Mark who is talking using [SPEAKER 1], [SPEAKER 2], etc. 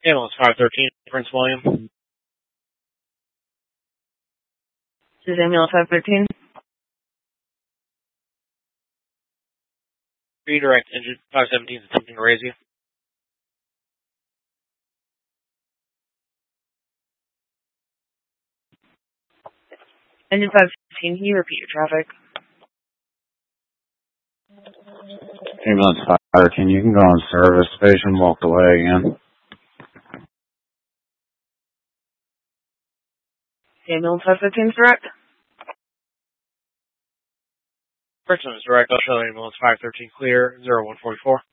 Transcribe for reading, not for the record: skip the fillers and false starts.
[SPEAKER 1] Ambulance 513, Prince William.
[SPEAKER 2] This is Ambulance 513.
[SPEAKER 1] Redirect engine 517 is attempting to raise you.
[SPEAKER 2] Engine 515, can you repeat your traffic?
[SPEAKER 3] Ambulance 513, you can go on service station, walk away again.
[SPEAKER 2] Ambulance 515 is direct.
[SPEAKER 1] First one is direct. I'll show ambulance 513 clear, 0144.